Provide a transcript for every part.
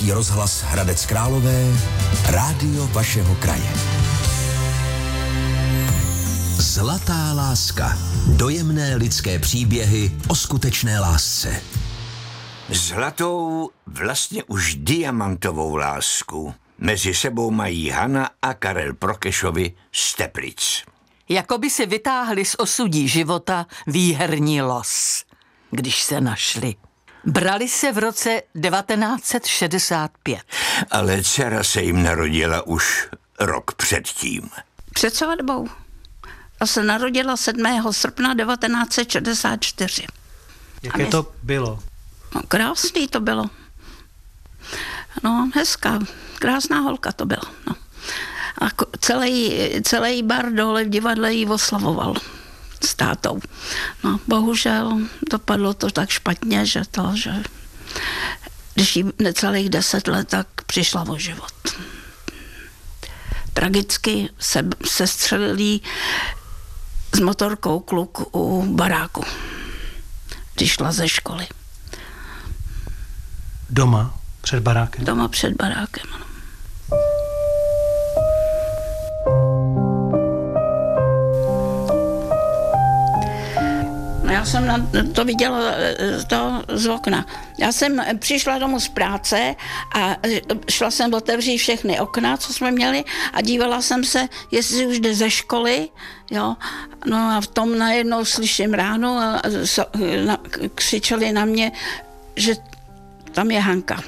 Český rozhlas Hradec Králové, rádio vašeho kraje. Zlatá láska. Dojemné lidské příběhy o skutečné lásce. Zlatou, vlastně už diamantovou lásku mezi sebou mají Hana a Karel Prokešovi z Teplic. Jakoby si vytáhli z osudí života výherní los, když se našli. Brali se v roce 1965. Ale dcera se jim narodila už rok předtím. Před svatbou. A se narodila 7. srpna 1964. Jaké to bylo? No, krásný to bylo. No, hezká, krásná holka to byla. No. A celý bar dole v divadle jí oslavoval s tátou. No, bohužel dopadlo to tak špatně, že když jí necelých 10 let, tak přišla o život. Tragicky se střelili s motorkou kluk u baráku, když šla ze školy. Doma před barákem? Doma před barákem, ano. Já jsem to viděla z okna. Já jsem přišla domů z práce a šla jsem otevřít všechny okna, co jsme měli, a dívala jsem se, jestli už jde ze školy, jo. No a v tom najednou slyším ráno a křičeli na mě, že tam je Hanka.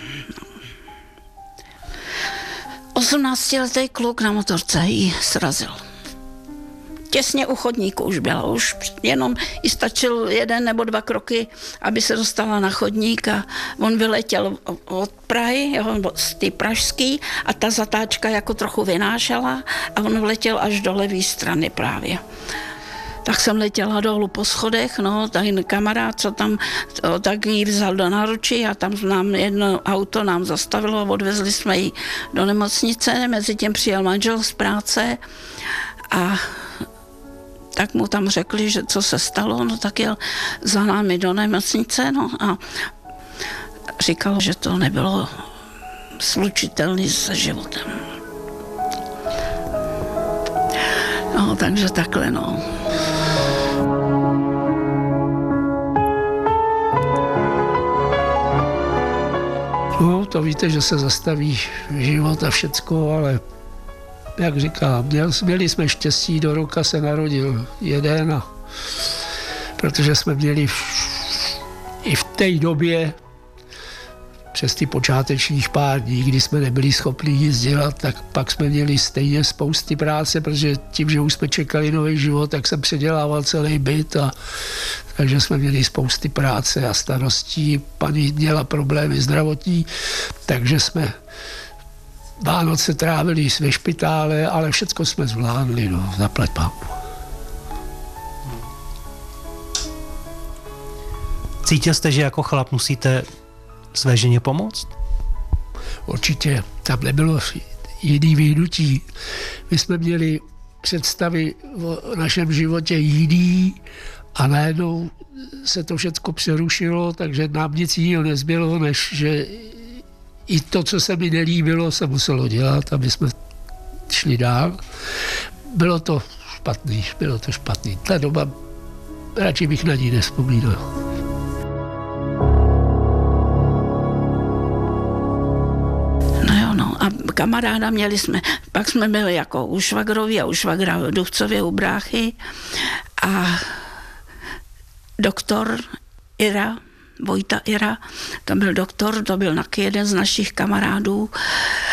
18letý kluk na motorce jí srazil. Těsně u chodníku už byla, už jenom jí stačil 1 nebo 2 kroky, aby se dostala na chodník, a on vyletěl od Prahy, z té pražský, a ta zatáčka jako trochu vynášela a on vletěl až do levé strany právě. Tak jsem letěla dolů po schodech, no, ten kamarád, co tam, tak jí vzal do náručí a tam nám jedno auto nám zastavilo a odvezli jsme ji do nemocnice, mezi tím přijel manžel z práce a tak mu tam řekli, že co se stalo, no tak jel za námi do nemocnice, no a říkal, že to nebylo slučitelné se životem. No, takže takhle, no. No, to víte, že se zastaví život a všecko, ale jak říkám, měli jsme štěstí, do roka se narodil jeden, a protože jsme měli i v té době přes ty počátečních pár dní, kdy jsme nebyli schopni nic dělat, tak pak jsme měli stejně spousty práce, protože tím, že už jsme čekali nový život, tak jsem předělával celý byt, a takže jsme měli spousty práce a starostí. Paní měla problémy zdravotní, takže jsme Vánoce trávili ve špitále, ale všecko jsme zvládli, no, zaplať pánbůh. Cítil jste, že jako chlap musíte své ženě pomoct? Určitě, tam nebylo jiný vyhnutí. My jsme měli představy o našem životě jiný a najednou se to všecko přerušilo, takže nám nic jiného nezbylo, než že i to, co se mi nelíbilo, se muselo dělat, aby jsme šli dál. Bylo to špatný. Ta doba, radši bych na ní nevzpomínal. Kamaráda měli jsme, pak jsme byli jako u švagrovi a u švagra v Duchcově u bráchy, a doktor Vojta Ira, to byl doktor, to byl taky jeden z našich kamarádů,